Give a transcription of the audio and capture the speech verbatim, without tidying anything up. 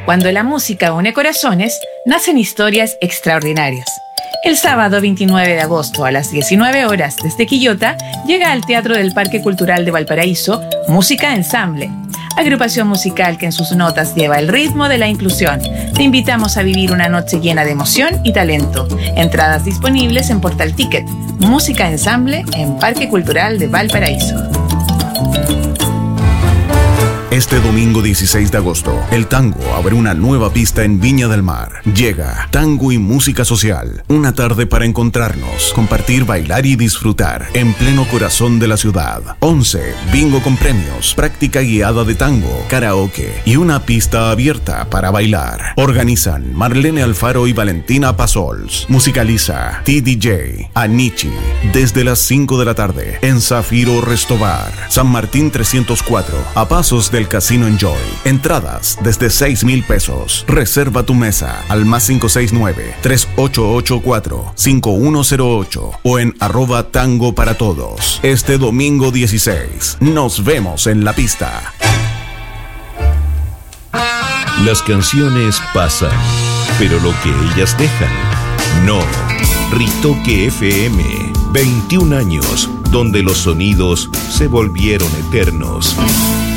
Cuando la música une corazones, nacen historias extraordinarias. El sábado veintinueve de agosto a las diecinueve horas desde Quillota llega al Teatro del Parque Cultural de Valparaíso Música Ensamble, agrupación musical que en sus notas lleva el ritmo de la inclusión. Te invitamos a vivir una noche llena de emoción y talento. Entradas disponibles en Portal Ticket. Música Ensamble en Parque Cultural de Valparaíso. Este domingo dieciséis de agosto, el tango abre una nueva pista en Viña del Mar. Llega Tango y Música Social. Una tarde para encontrarnos, compartir, bailar y disfrutar en pleno corazón de la ciudad. once Bingo con premios, práctica guiada de tango, karaoke y una pista abierta para bailar. Organizan Marlene Alfaro y Valentina Pasols. Musicaliza T D J Anichi. Desde las cinco de la tarde en Zafiro Restobar, San Martín trescientos cuatro, a pasos del Casino Enjoy. Entradas desde seis mil pesos. Reserva tu mesa al más cinco seis nueve, tres ocho ocho cuatro, cinco uno cero ocho o en arroba tango para todos. Este domingo dieciséis, nos vemos en la pista. Las canciones pasan, pero lo que ellas dejan, no. Ritoque F M, veintiún años, donde los sonidos se volvieron eternos.